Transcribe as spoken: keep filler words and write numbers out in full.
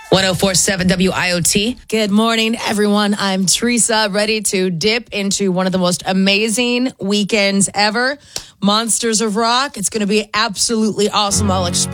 one oh four point seven W I O T. Good morning, everyone. I'm Teresa, ready to dip into one of the most amazing weekends ever. Monsters of Rock. It's going to be absolutely awesome. I'll explain.